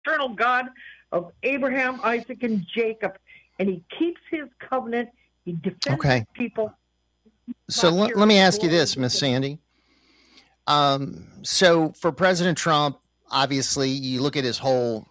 eternal God of Abraham, Isaac, and Jacob, and he keeps his covenant. He defends his people. So let me ask you this, Miss Sandy. So for President Trump, obviously, you look at his whole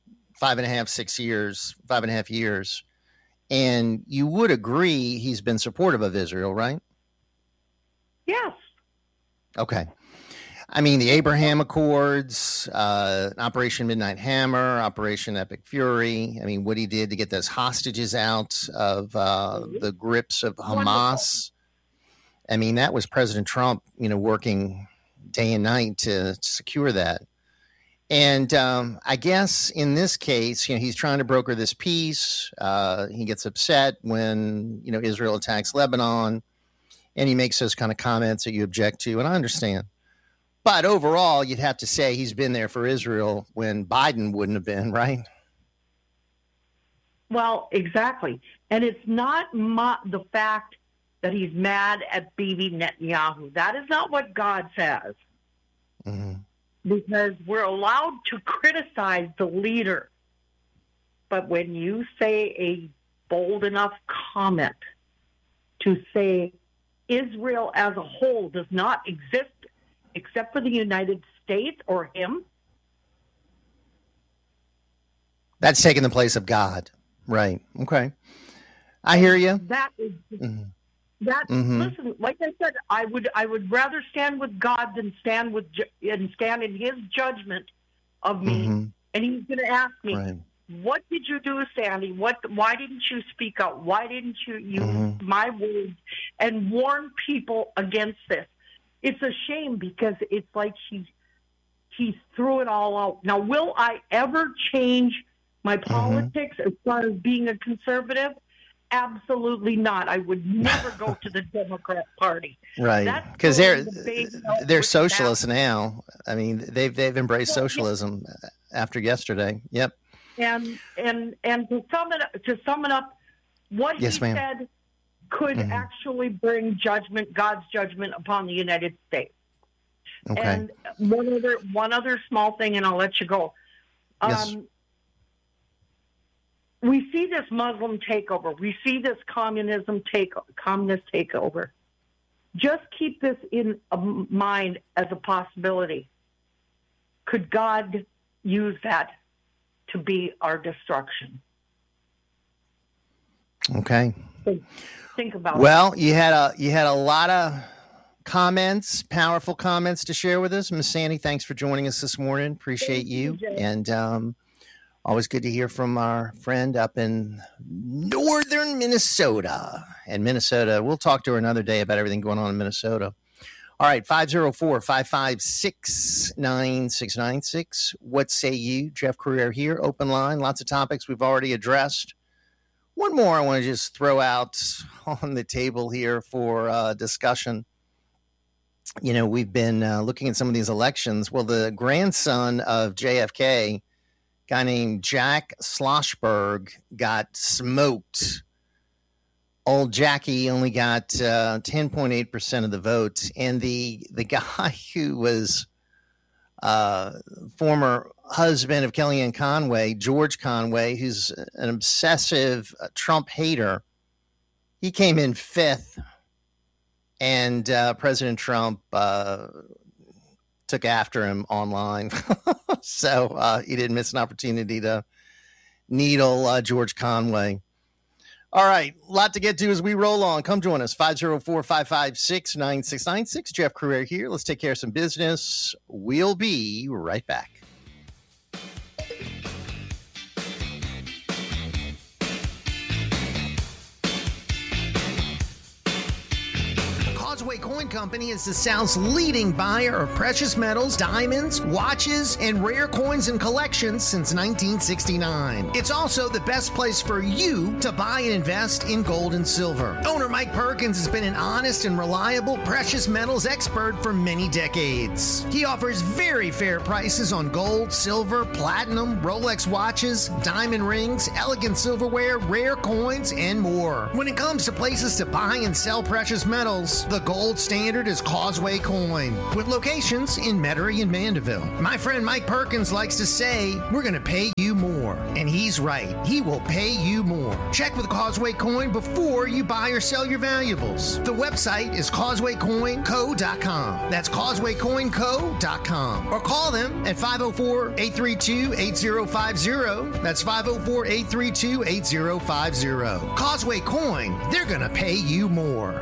5.5 years, and you would agree he's been supportive of Israel, right? Yes. Okay. I mean, the Abraham Accords, Operation Midnight Hammer, Operation Epic Fury. I mean, what he did to get those hostages out of the grips of Hamas. I mean, that was President Trump, working day and night to secure that. And I guess in this case, he's trying to broker this peace. He gets upset when, Israel attacks Lebanon, and he makes those kind of comments that you object to. And I understand. But overall, you'd have to say he's been there for Israel when Biden wouldn't have been, right? Well, exactly. And it's not the fact that he's mad at Bibi Netanyahu. That is not what God says. Mm-hmm. Because we're allowed to criticize the leader. But when you say a bold enough comment to say Israel as a whole does not exist except for the United States or him, that's taking the place of God. Right. Okay. I hear you. That is listen, like I said, I would rather stand with God than stand in his judgment of me. Mm-hmm. And he's going to ask me, right, what did you do, Sandy? Why didn't you speak out? Why didn't you use my words and warn people against this? It's a shame because it's like he threw it all out. Now, will I ever change my politics as far as being a conservative? Absolutely not. I would never go to the Democrat Party. Right, because they're socialists now. I mean, they've embraced socialism after yesterday. Yep. And to sum it up, what he said could actually bring God's judgment upon the United States. Okay. And one other small thing, and I'll let you go. Yes. We see this Muslim takeover. We see this communist takeover. Just keep this in mind as a possibility. Could God use that to be our destruction? Okay. Think about it. Well, you had a lot of comments, powerful comments to share with us. Ms. Sandy, thanks for joining us this morning. Appreciate you. And always good to hear from our friend up in northern Minnesota. And Minnesota, we'll talk to her another day about everything going on in Minnesota. All right, 504-556-9696. What say you? Jeff Crouere here, open line. Lots of topics we've already addressed. One more I want to just throw out on the table here for discussion. We've been looking at some of these elections. Well, the grandson of JFK, guy named Jack Schlossberg, got smoked. Old Jackie only got 10.8% of the vote. And the guy who was former husband of Kellyanne Conway, George Conway, who's an obsessive Trump hater, he came in fifth. And President Trump took after him online. So he didn't miss an opportunity to needle George Conway. All right, a lot to get to as we roll on. Come join us, 504-556-9696. Jeff Crouere here. Let's take care of some business. We'll be right back. Causeway Coin Company is the South's leading buyer of precious metals, diamonds, watches, and rare coins and collections since 1969. It's also the best place for you to buy and invest in gold and silver. Owner Mike Perkins has been an honest and reliable precious metals expert for many decades. He offers very fair prices on gold, silver, platinum, Rolex watches, diamond rings, elegant silverware, rare coins, and more. When it comes to places to buy and sell precious metals, the Gold, standard is Causeway Coin, with locations in Metairie and Mandeville. My friend Mike Perkins likes to say, we're going to pay you more. And he's right. He will pay you more. Check with Causeway Coin before you buy or sell your valuables. The website is causewaycoinco.com. That's causewaycoinco.com. Or call them at 504-832-8050. That's 504-832-8050. Causeway Coin, they're going to pay you more.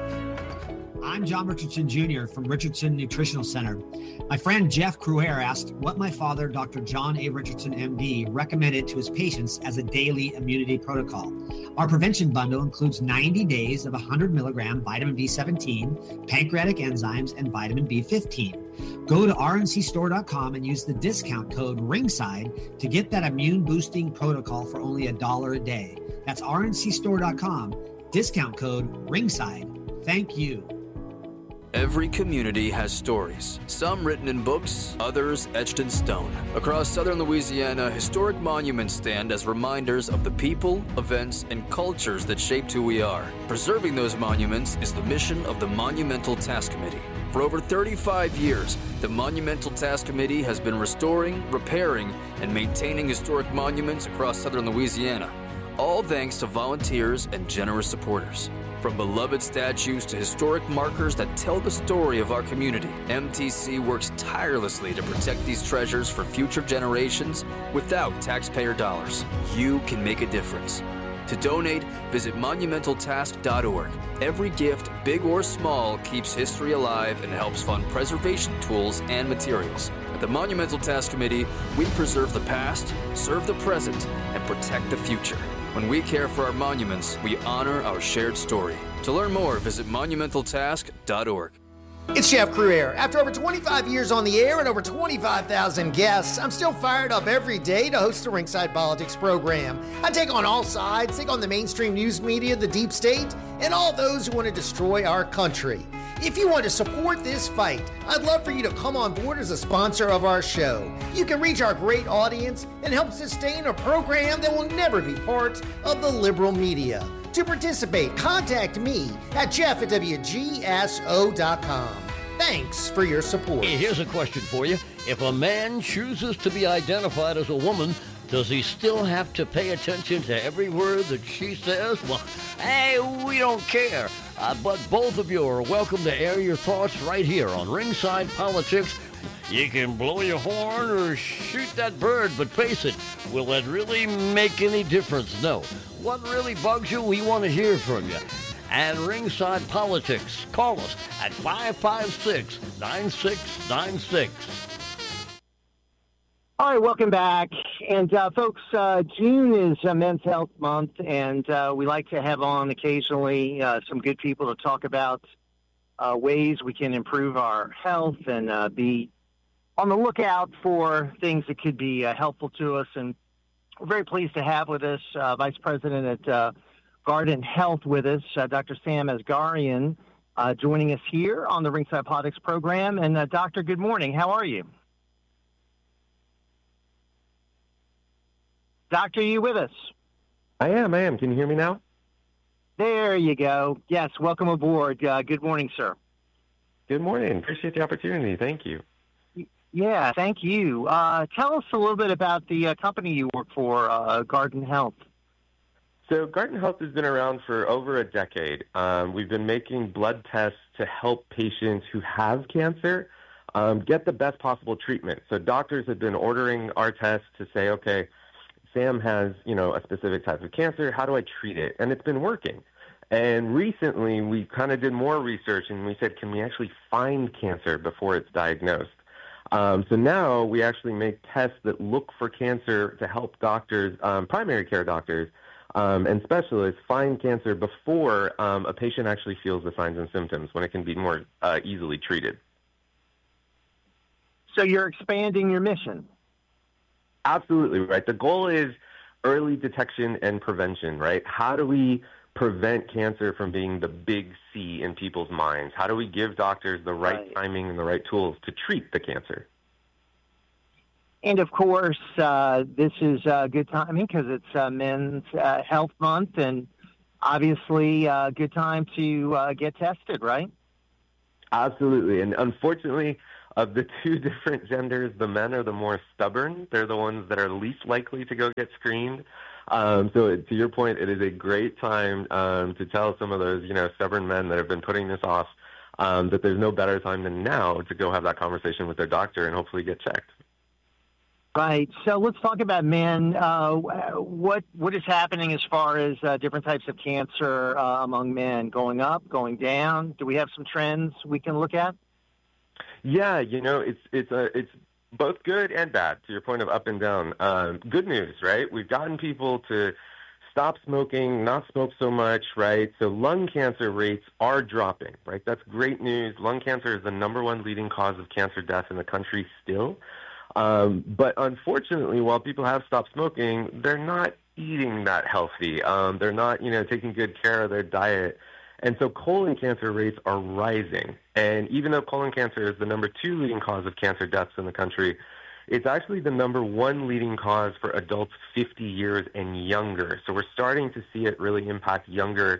I'm John Richardson Jr. from Richardson Nutritional Center. My friend Jeff Cruer asked what my father, Dr. John A. Richardson, MD, recommended to his patients as a daily immunity protocol. Our prevention bundle includes 90 days of 100 milligram vitamin B17, pancreatic enzymes, and vitamin B15. Go to rncstore.com and use the discount code RINGSIDE to get that immune boosting protocol for only $1 a day. That's rncstore.com, discount code RINGSIDE. Thank you. Every community has stories, some written in books, others etched in stone. Across southern Louisiana, historic monuments stand as reminders of the people, events, and cultures that shaped who we are. Preserving those monuments is the mission of the Monumental Task Committee. For over 35 years, the Monumental Task Committee has been restoring, repairing, and maintaining historic monuments across southern Louisiana, all thanks to volunteers and generous supporters. From beloved statues to historic markers that tell the story of our community, MTC works tirelessly to protect these treasures for future generations without taxpayer dollars. You can make a difference. To donate, visit monumentaltask.org. Every gift, big or small, keeps history alive and helps fund preservation tools and materials. At the Monumental Task Committee, we preserve the past, serve the present, and protect the future. When we care for our monuments, we honor our shared story. To learn more, visit monumentaltask.org. It's Jeff Cruer. After over 25 years on the air and over 25,000 guests, I'm still fired up every day to host the Ringside Politics program. I take on all sides, take on the mainstream news media, the deep state, and all those who want to destroy our country. If you want to support this fight, I'd love for you to come on board as a sponsor of our show. You can reach our great audience and help sustain a program that will never be part of the liberal media. To participate, contact me at jeff@wgso.com. Thanks for your support. Hey, here's a question for you. If a man chooses to be identified as a woman, does he still have to pay attention to every word that she says? Well, hey, we don't care. But both of you are welcome to air your thoughts right here on Ringside Politics. You can blow your horn or shoot that bird, but face it, will that really make any difference? No. What really bugs you, we want to hear from you. And Ringside Politics, call us at 556-9696. All right, welcome back. And folks, June is Men's Health Month, and we like to have on occasionally some good people to talk about ways we can improve our health and be on the lookout for things that could be helpful to us. And we're very pleased to have with us Vice President at Guardant Health with us, Dr. Sam Asgharian, joining us here on the Ringside Politics program. And Doctor, good morning. How are you? Doctor, are you with us? I am. Can you hear me now? There you go. Yes, welcome aboard. Good morning, sir. Good morning. Appreciate the opportunity. Thank you. Yeah, thank you. Tell us a little bit about the company you work for, Guardant Health. So Guardant Health has been around for over a decade. We've been making blood tests to help patients who have cancer get the best possible treatment. So doctors have been ordering our tests to say, okay, Sam has, a specific type of cancer. How do I treat it? And it's been working. And recently, we kind of did more research, and we said, can we actually find cancer before it's diagnosed? So now we actually make tests that look for cancer to help doctors, primary care doctors, and specialists find cancer before a patient actually feels the signs and symptoms, when it can be more easily treated. So you're expanding your mission. Absolutely, right. The goal is early detection and prevention, right? How do we prevent cancer from being the big C in people's minds? How do we give doctors the right timing and the right tools to treat the cancer? And, of course, this is good timing because it's Men's Health Month, and obviously a good time to get tested, right? Absolutely. And unfortunately, of the two different genders, the men are the more stubborn. They're the ones that are least likely to go get screened. So to your point, it is a great time to tell some of those, stubborn men that have been putting this off that there's no better time than now to go have that conversation with their doctor and hopefully get checked. Right. So let's talk about men. What is happening as far as different types of cancer among men? Going up, going down? Do we have some trends we can look at? Yeah, it's both good and bad. To your point of up and down. Good news, right? We've gotten people to stop smoking, not smoke so much, right? So lung cancer rates are dropping, right? That's great news. Lung cancer is the number one leading cause of cancer death in the country still. But unfortunately, while people have stopped smoking, they're not eating that healthy. They're not, taking good care of their diet. And so colon cancer rates are rising. And even though colon cancer is the number 2 leading cause of cancer deaths in the country, it's actually the number 1 leading cause for adults 50 years and younger. So we're starting to see it really impact younger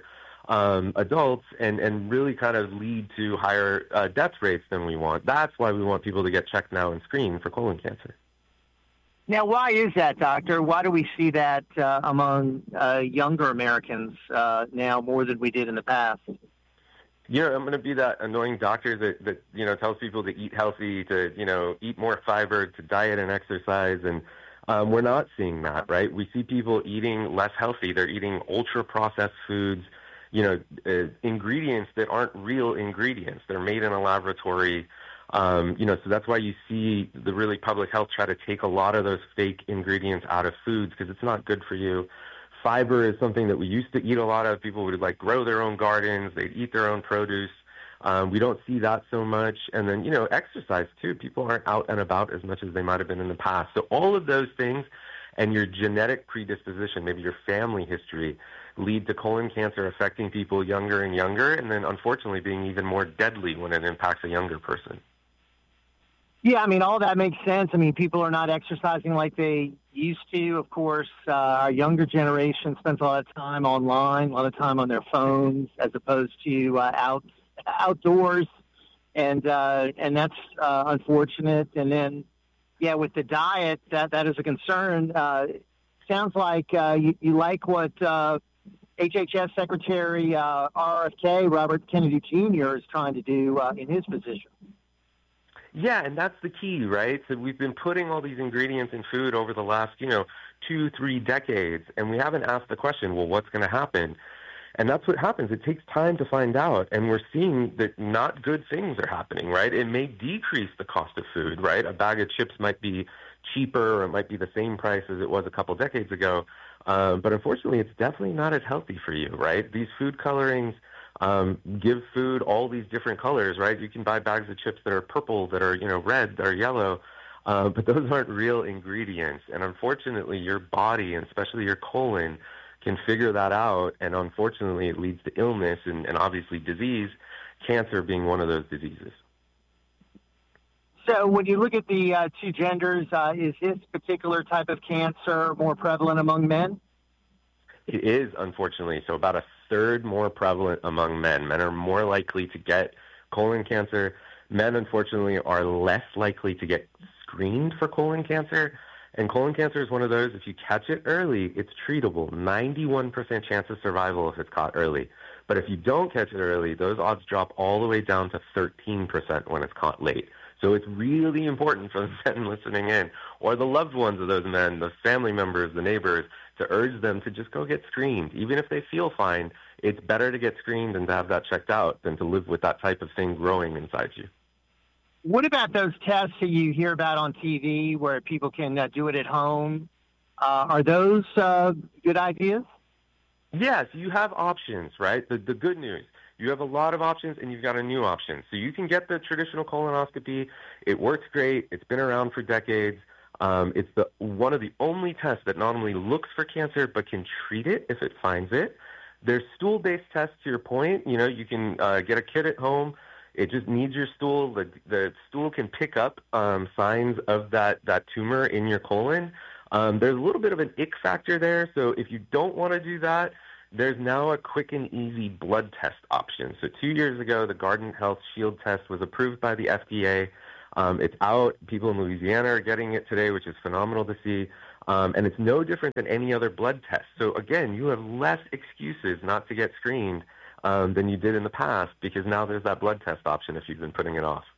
adults and really kind of lead to higher death rates than we want. That's why we want people to get checked now and screened for colon cancer. Now, why is that, doctor? Why do we see that among younger Americans now more than we did in the past? I'm going to be that annoying doctor that tells people to eat healthy, to, eat more fiber, to diet and exercise. And we're not seeing that, right? We see people eating less healthy. They're eating ultra-processed foods, ingredients that aren't real ingredients. They're made in a laboratory. So that's why you see the really public health try to take a lot of those fake ingredients out of foods because it's not good for you. Fiber is something that we used to eat a lot of. People would grow their own gardens. They'd eat their own produce. We don't see that so much. And then, exercise too. People aren't out and about as much as they might have been in the past. So all of those things and your genetic predisposition, maybe your family history, lead to colon cancer affecting people younger and younger, and then unfortunately being even more deadly when it impacts a younger person. Yeah, all that makes sense. People are not exercising like they used to. Of course, our younger generation spends a lot of time online, a lot of time on their phones, as opposed to outdoors, and that's unfortunate. And then, with the diet, that is a concern. Sounds like you like what HHS Secretary RFK, Robert Kennedy Jr., is trying to do in his position. Yeah, and that's the key, right? So we've been putting all these ingredients in food over the last, 2-3 decades, and we haven't asked the question, well, what's going to happen? And that's what happens. It takes time to find out, and we're seeing that not good things are happening, right? It may decrease the cost of food, right? A bag of chips might be cheaper or it might be the same price as it was a couple decades ago, but unfortunately, it's definitely not as healthy for you, right? These food colorings give food all these different colors, right? You can buy bags of chips that are purple, that are, red, that are yellow, but those aren't real ingredients. And unfortunately, your body, and especially your colon, can figure that out. And unfortunately, it leads to illness and obviously disease, cancer being one of those diseases. So when you look at the two genders, is this particular type of cancer more prevalent among men? It is, unfortunately. So about a third more prevalent among men. Men are more likely to get colon cancer. Men, unfortunately, are less likely to get screened for colon cancer. And colon cancer is one of those, if you catch it early, it's treatable. 91% chance of survival if it's caught early. But if you don't catch it early, those odds drop all the way down to 13% when it's caught late. So it's really important for the men listening in, or the loved ones of those men, the family members, the neighbors, to urge them to just go get screened. Even if they feel fine, it's better to get screened and to have that checked out than to live with that type of thing growing inside you. What about those tests that you hear about on TV where people can do it at home? Are those good ideas? Yes, you have options, right? The good news, you have a lot of options and you've got a new option. So you can get the traditional colonoscopy. It works great. It's been around for decades. It's one of the only tests that not only looks for cancer but can treat it if it finds it. There's stool-based tests, to your point. You can get a kit at home. It just needs your stool. The stool can pick up signs of that tumor in your colon. There's a little bit of an ick factor there. So if you don't want to do that, there's now a quick and easy blood test option. So 2 years ago, the Guardant Health Shield test was approved by the FDA. It's out. People in Louisiana are getting it today, which is phenomenal to see. And it's no different than any other blood test. So again, you have less excuses not to get screened than you did in the past, because now there's that blood test option if you've been putting it off.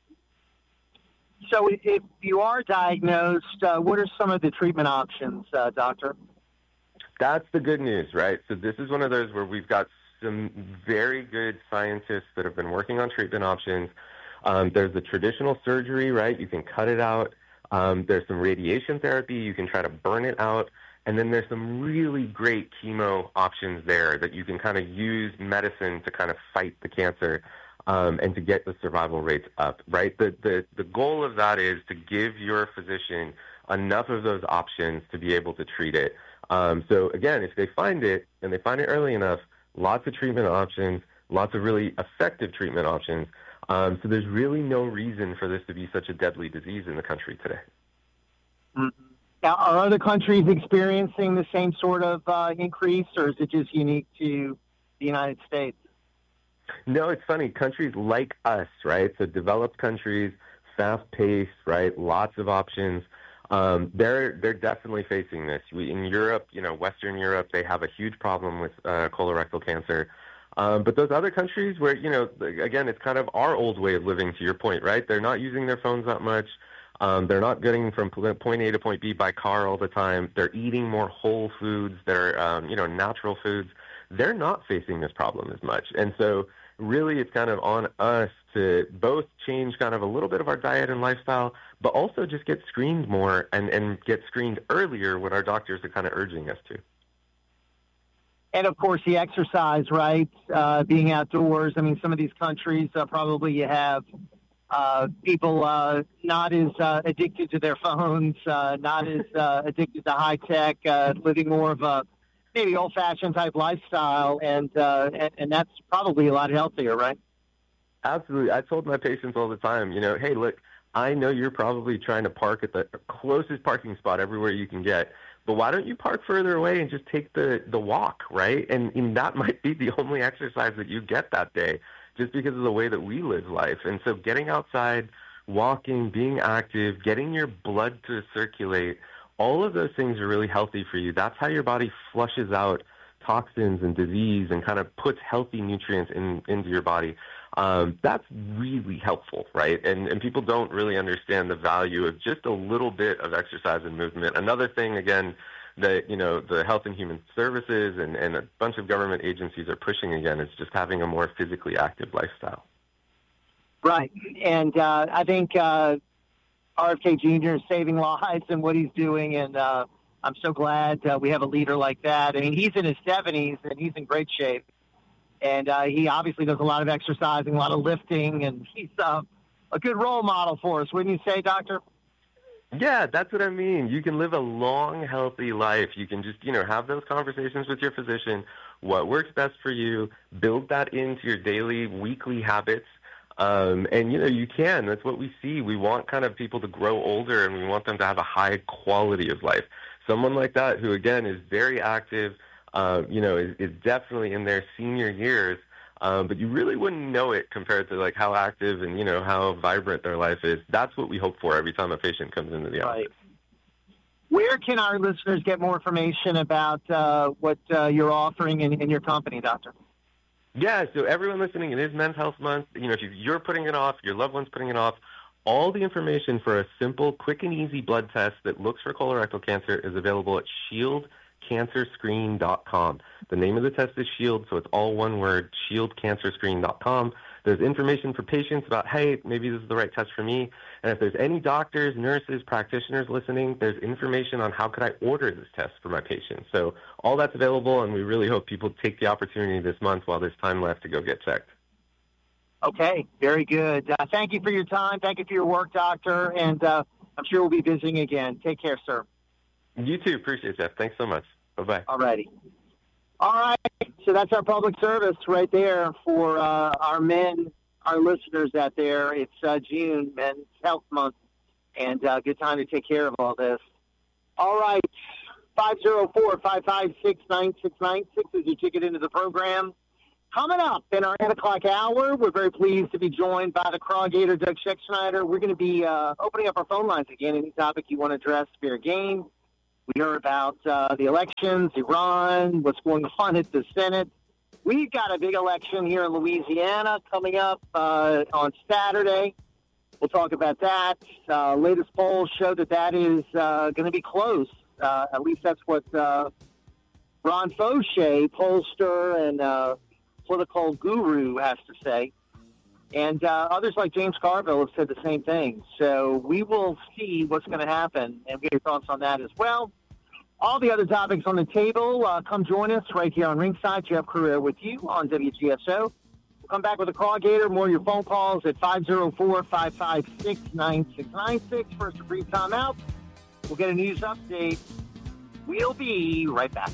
So if you are diagnosed, what are some of the treatment options, doctor? That's the good news, right? So this is one of those where we've got some very good scientists that have been working on treatment options. There's the traditional surgery, right? You can cut it out. There's some radiation therapy. You can try to burn it out. And then there's some really great chemo options there that you can kind of use medicine to kind of fight the cancer and to get the survival rates up, right? The goal of that is to give your physician enough of those options to be able to treat it. So again, if they find it and they find it early enough, lots of treatment options, lots of really effective treatment options. So there's really no reason for this to be such a deadly disease in the country today. Mm-hmm. Now, are other countries experiencing the same sort of increase, or is it just unique to the United States? No, it's funny. Countries like us, right? So developed countries, fast-paced, right? Lots of options. They're definitely facing this. In Europe, Western Europe, they have a huge problem with colorectal cancer. But those other countries where, again, it's kind of our old way of living, to your point, right? They're not using their phones that much. They're not getting from point A to point B by car all the time. They're eating more whole foods. They're, natural foods. They're not facing this problem as much. And so really it's kind of on us to both change kind of a little bit of our diet and lifestyle, but also just get screened more and get screened earlier when our doctors are kind of urging us to. And, of course, the exercise, right, being outdoors. I mean, some of these countries, probably you have people not as addicted to their phones, not as addicted to high-tech, living more of a maybe old-fashioned type lifestyle, and that's probably a lot healthier, right? Absolutely. I told my patients all the time, hey, look, I know you're probably trying to park at the closest parking spot everywhere you can get, but why don't you park further away and just take the walk, right? And that might be the only exercise that you get that day, just because of the way that we live life. And so getting outside, walking, being active, getting your blood to circulate, all of those things are really healthy for you. That's how your body flushes out toxins and disease and kind of puts healthy nutrients into your body. That's really helpful, right? And people don't really understand the value of just a little bit of exercise and movement. Another thing, again, that, the Health and Human Services and a bunch of government agencies are pushing again is just having a more physically active lifestyle. Right. And I think RFK Jr. is saving lives in what he's doing, and I'm so glad we have a leader like that. I mean, he's in his 70s, and he's in great shape. And he obviously does a lot of exercising, a lot of lifting, and he's a good role model for us, wouldn't you say, Doctor? Yeah, that's what I mean. You can live a long, healthy life. You can just, have those conversations with your physician, what works best for you, build that into your daily, weekly habits. And, you can. That's what we see. We want kind of people to grow older, and we want them to have a high quality of life. Someone like that who, again, is very active, is definitely in their senior years, but you really wouldn't know it compared to, like, how active and, how vibrant their life is. That's what we hope for every time a patient comes into the office. Where can our listeners get more information about what you're offering in your company, Doctor? Yeah, so everyone listening, it is Men's Health Month. If you're putting it off, your loved one's putting it off, all the information for a simple, quick, and easy blood test that looks for colorectal cancer is available at shieldcancerscreen.com. The name of the test is SHIELD, so it's all one word, shieldcancerscreen.com. There's information for patients about, hey, maybe this is the right test for me. And if there's any doctors, nurses, practitioners listening, there's information on how could I order this test for my patients. So all that's available, and we really hope people take the opportunity this month while there's time left to go get checked. Okay, very good. Thank you for your time. Thank you for your work, Doctor, and I'm sure we'll be visiting again. Take care, sir. You too. Appreciate it, Jeff. Thanks so much. Bye-bye. All righty. All right, so that's our public service right there for our men, our listeners out there. It's June, Men's Health Month, and good time to take care of all this. All right, 504-556-9696 is your ticket into the program. Coming up in our 8 o'clock hour, we're very pleased to be joined by the Crawgator, Doug Scheckschneider. We're going to be opening up our phone lines again. Any topic you want to address, fair game. We heard about the elections, Iran, what's going on at the Senate. We've got a big election here in Louisiana coming up on Saturday. We'll talk about that. Latest polls show that is going to be close. At least that's what Ron Fauché, pollster and political guru, has to say. And others like James Carville have said the same thing. So we will see what's going to happen and get your thoughts on that as well. All the other topics on the table, come join us right here on Ringside. Jeff Crouere with you on WGSO. We'll come back with a Crawgator. More of your phone calls at 504-556-9696. First, a brief timeout. We'll get a news update. We'll be right back.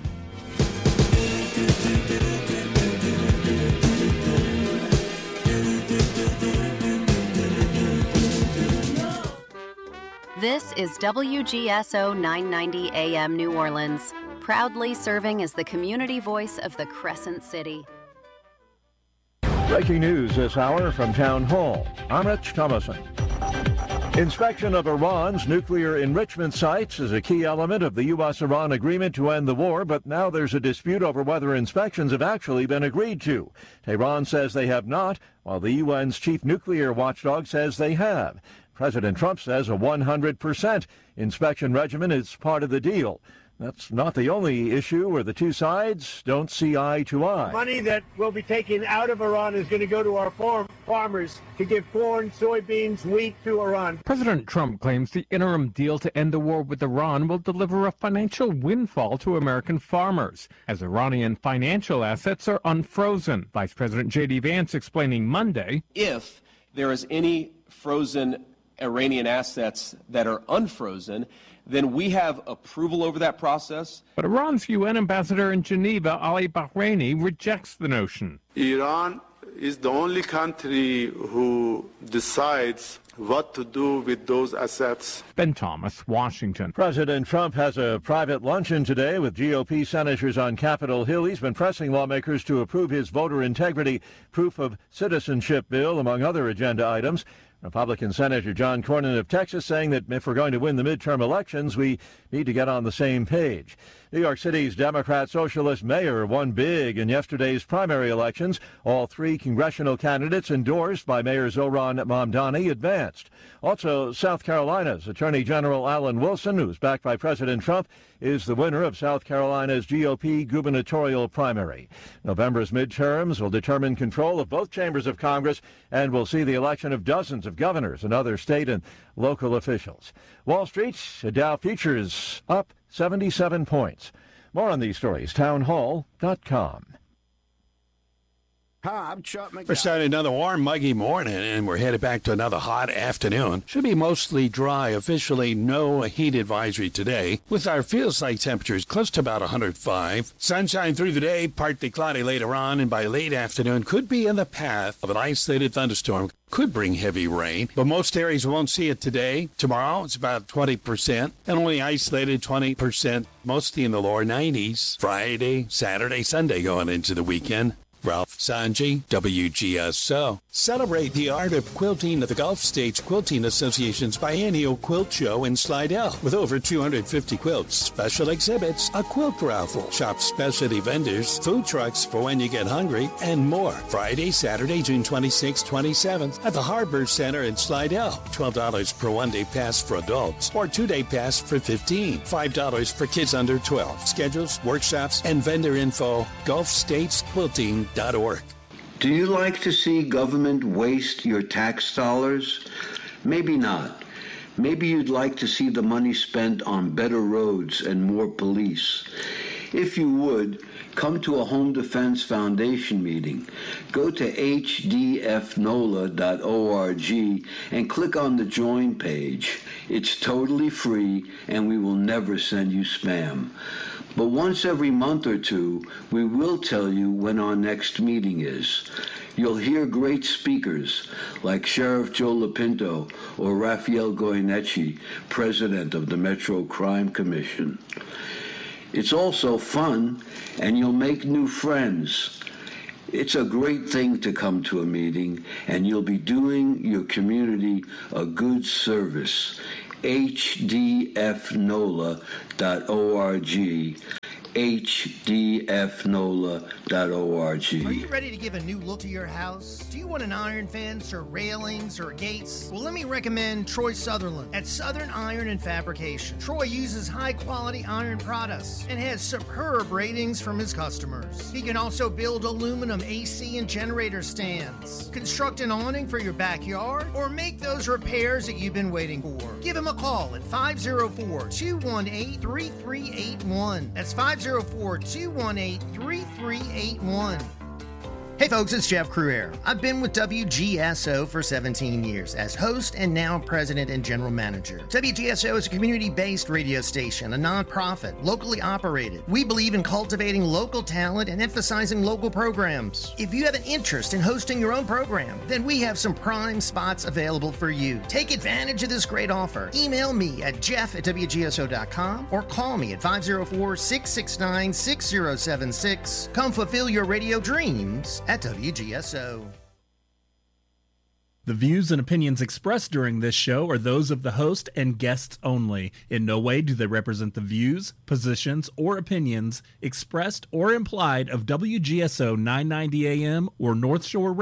This is WGSO 990 AM New Orleans, proudly serving as the community voice of the Crescent City. Breaking news this hour from Town Hall. I'm Rich Thomason. Inspection of Iran's nuclear enrichment sites is a key element of the U.S.-Iran agreement to end the war, but now there's a dispute over whether inspections have actually been agreed to. Tehran says they have not, while the UN's chief nuclear watchdog says they have. President Trump says a 100% inspection regimen is part of the deal. That's not the only issue where the two sides don't see eye to eye. Money that will be taken out of Iran is going to go to our farmers to give corn, soybeans, wheat to Iran. President Trump claims the interim deal to end the war with Iran will deliver a financial windfall to American farmers, as Iranian financial assets are unfrozen. Vice President J.D. Vance explaining Monday, if there is any frozen Iranian assets that are unfrozen, then we have approval over that process. But Iran's UN ambassador in Geneva, Ali Bahraini, rejects the notion. Iran is the only country who decides what to do with those assets. Ben Thomas, Washington. President Trump has a private luncheon today with GOP senators on Capitol Hill. He's been pressing lawmakers to approve his voter integrity proof of citizenship bill, among other agenda items. Republican Senator John Cornyn of Texas saying that if we're going to win the midterm elections, we need to get on the same page. New York City's Democrat Socialist mayor won big in yesterday's primary elections. All three congressional candidates endorsed by Mayor Zohran Mamdani advanced. Also, South Carolina's Attorney General Alan Wilson, who's backed by President Trump, is the winner of South Carolina's GOP gubernatorial primary. November's midterms will determine control of both chambers of Congress and will see the election of dozens of governors and other state and local officials. Wall Street, Dow futures up 77 points. More on these stories, townhall.com. Hi, I'm Chuck McDowell. We're starting another warm, muggy morning, and we're headed back to another hot afternoon. Should be mostly dry. Officially, no heat advisory today, with our feels-like temperatures close to about 105. Sunshine through the day, partly cloudy later on, and by late afternoon could be in the path of an isolated thunderstorm. Could bring heavy rain, but most areas won't see it today. Tomorrow, it's about 20%, and only isolated 20%, mostly in the lower 90s. Friday, Saturday, Sunday going into the weekend. Ralph Sanji, WGSO. Celebrate the art of quilting at the Gulf States Quilting Association's biennial quilt show in Slidell. With over 250 quilts, special exhibits, a quilt raffle, shop specialty vendors, food trucks for when you get hungry, and more. Friday, Saturday, June 26th, 27th at the Harbor Center in Slidell. $12 per one-day pass for adults or two-day pass for $15. $5 for kids under 12. Schedules, workshops, and vendor info, GulfStatesQuilting.org. Do you like to see government waste your tax dollars? Maybe not. Maybe you'd like to see the money spent on better roads and more police. If you would, come to a Home Defense Foundation meeting. Go to hdfnola.org and click on the Join page. It's totally free, and we will never send you spam. But once every month or two, we will tell you when our next meeting is. You'll hear great speakers like Sheriff Joe Lapinto or Rafael Goyeneche, President of the Metro Crime Commission. It's also fun, and you'll make new friends. It's a great thing to come to a meeting, and you'll be doing your community a good service. hdfnola.org. hdfnola.org. Are you ready to give a new look to your house? Do you want an iron fence or railings or gates? Well, let me recommend Troy Sutherland at Southern Iron and Fabrication. Troy uses high-quality iron products and has superb ratings from his customers. He can also build aluminum AC and generator stands, construct an awning for your backyard, or make those repairs that you've been waiting for. Give him a call at 504-218-3381. That's 504-218-3381. Hey folks, it's Jeff Cruere. I've been with WGSO for 17 years as host and now president and general manager. WGSO is a community-based radio station, a nonprofit, locally operated. We believe in cultivating local talent and emphasizing local programs. If you have an interest in hosting your own program, then we have some prime spots available for you. Take advantage of this great offer. Email me at jeff@wgso.com or call me at 504-669-6076. Come fulfill your radio dreams at WGSO. The views and opinions expressed during this show are those of the host and guests only. In no way do they represent the views, positions, or opinions expressed or implied of WGSO 990 AM or North Shore